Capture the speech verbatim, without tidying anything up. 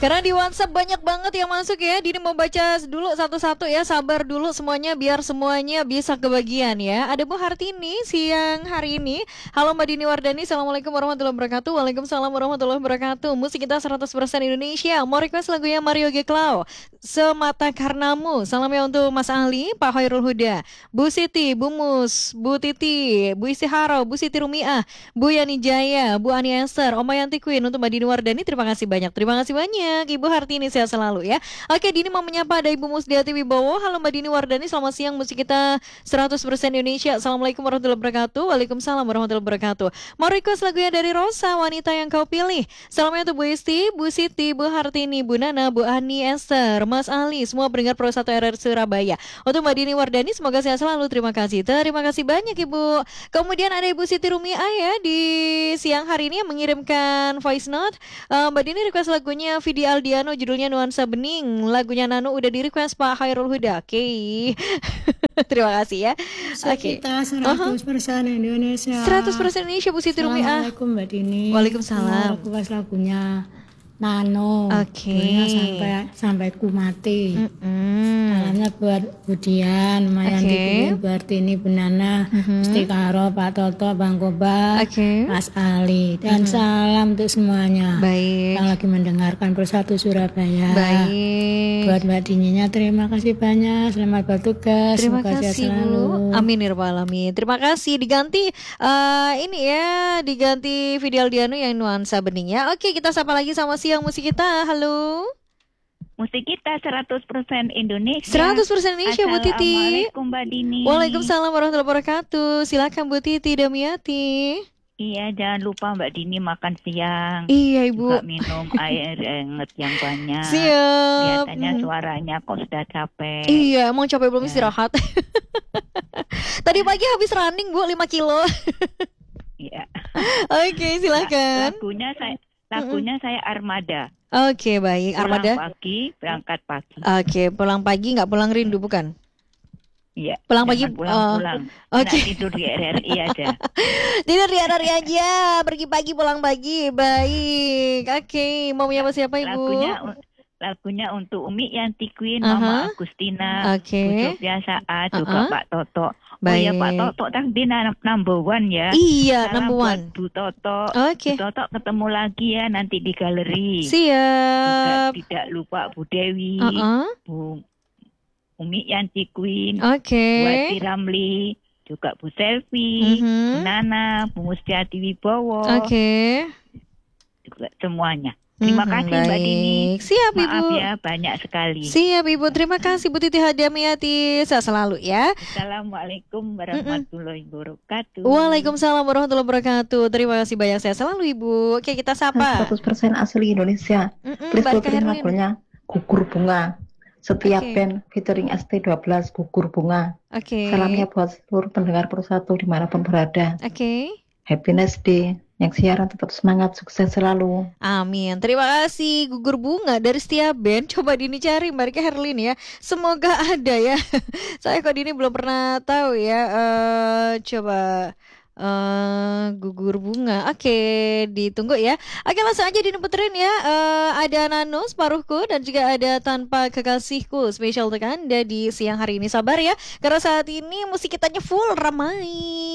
Karena di WhatsApp banyak banget yang masuk ya. Dini mau baca dulu satu-satu ya. Sabar dulu semuanya biar semuanya bisa kebagian ya. Ada Bu Hartini siang hari ini. Halo Mbak Dini Wardani. Assalamualaikum warahmatullahi wabarakatuh. Waalaikumsalam warahmatullahi wabarakatuh. Musik kita seratus persen Indonesia. Mau request lagunya Mario G. Clow, Semata Karenamu. Salamnya untuk Mas Ali, Pak Khairul Huda, Bu Siti, Bu Mus, Bu Titi, Bu Istiharo, Bu Siti Rumiah, Bu Yani Jaya, Bu Ani Esther, Oma Yanti Queen. Untuk Mbak Dini Wardani terima kasih banyak. Terima kasih banyak Ibu Hartini, sehat selalu ya. Oke, Dini mau menyapa ada Ibu Musdiati Wibowo. Halo Mbak Dini Wardani, selamat siang. Musik kita seratus persen Indonesia. Assalamualaikum warahmatullahi wabarakatuh. Waalaikumsalam warahmatullahi wabarakatuh. Mau request lagunya dari Rosa, Wanita Yang Kau Pilih. Salamnya untuk Bu Isti, Bu Siti, Bu Hartini, Bu Nana, Bu Ani Esther, Mas Ali, semua pendengar Pro satu R R Surabaya. Untuk Mbak Dini Wardani semoga sehat selalu. Terima kasih. Terima kasih banyak Ibu. Kemudian ada Ibu Siti Rumiah ya di siang hari ini yang mengirimkan voice note. Uh, Mbak Dini request lagunya Vidi Aldiano, judulnya Nuansa Bening. Lagunya Nano udah di request Pak Khairul Huda. Oke. Okay. Terima kasih ya. Oke. Okay. Kita seratus persen uh-huh. Indonesia. seratus persen Indonesia Bu Siti Rumiah. Assalamualaikum Mbak Dini. Waalaikumsalam. Request lagunya Nano. Oke. Okay. Sampai sampai ku mati. Mm-hmm. Salamnya buat Budian, Mayanti Okay. Queen, Bartini, Benana, mm-hmm. Istikaro, Pak Toto, Bang Koba, okay. Mas Ali, dan mm-hmm. salam untuk semuanya. Baik. Yang lagi mendengarkan Persatu Surabaya. Baik. Buat Mbak Dininya terima kasih banyak. Selamat bertugas. Terima Semoga kasih selalu. Bu. Amin ya rabbal alamin. Terima kasih. Diganti uh, ini ya, diganti Vidi Aldiano yang Nuansa Bening ya. Oke, kita sapa lagi sama siang musik kita. Halo. Musik kita seratus persen Indonesia. seratus persen Indonesia Bu Titi. Assalamualaikum Mbak Dini. Waalaikumsalam warahmatullahi wabarakatuh. Silakan Bu Titi Damiati. Iya, jangan lupa Mbak Dini makan siang. Iya Ibu. Juga minum air hangat yang banyak. Siap. Biasanya suaranya kok sudah capek. Iya, emang capek belum ya. Istirahat. Tadi pagi habis running Bu lima kilo. Iya. Oke, silakan. Lagunya saya lagunya mm-hmm. saya Armada. Oke, baik. Pulang Armada. Pagi, berangkat pagi. Oke, pulang pagi nggak pulang rindu bukan? Iya. Pulang pagi pulang-pulang. Uh, Oke. Okay. Tidur di R R I aja. Tidur di R R I aja. Pergi pagi pulang pagi. Baik. Oke, okay. Mau menyapa siapa Ibu? Lagunya lagunya untuk Umi Yanti Queen, uh-huh. Mama Agustina, okay. Bu Biasa A, juga uh-huh. Pak Toto. Baik. Oh ya Pak Toto tak di number one ya. Iya, Salam number one. Bu Toto. Oke. Okay. Bu Toto ketemu lagi ya nanti di galeri. Siap. Juga tidak lupa Bu Dewi, uh-uh. Bu Umi Yanti Queen, Oke. Okay. Bu Ati Ramli, juga Bu Selvi, uh-huh. Bu Nana, Bu Musdiati Wibowo. Oke. Okay. Juga semuanya. Terima hmm, kasih baik. Mbak Dini. Siap Maaf Ibu. ya banyak sekali. Siap Ibu. Terima kasih Bu Titi Hadamiati. Sehat selalu ya. Assalamualaikum warahmatullahi wabarakatuh. Waalaikumsalam warahmatullahi wabarakatuh. Terima kasih banyak. Sehat selalu Ibu. Oke, kita sapa. seratus persen asli Indonesia. Please puterin lagunya Gugur Bunga. Setiap okay. band featuring S T dua belas Gugur Bunga. Oke. Okay. Salamnya buat seluruh pendengar Persatu dimanapun berada. Oke. Okay. Happiness Day. Yang siaran tetap semangat, sukses selalu. Amin. Terima kasih. Gugur Bunga dari setiap band. Coba Dini cari Mbak Herlin ya. Semoga ada ya. Saya kok Dini belum pernah tahu ya. Uh, coba uh, Gugur Bunga. Oke, ditunggu ya. Oke, langsung aja Dini puterin ya. Uh, ada Nano Separuhku dan juga ada Tanpa Kekasihku. Spesial untuk Anda di siang hari ini. Sabar ya. Karena saat ini musik kitanya full ramai.